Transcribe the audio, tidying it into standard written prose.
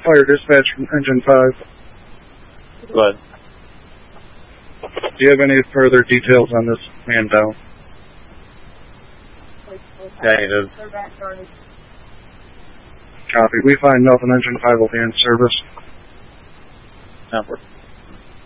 fire dispatch from Engine 5. Go ahead. Do you have any further details on this man down? Negative. Copy. We find nothing. Engine 5 will be in service. Network.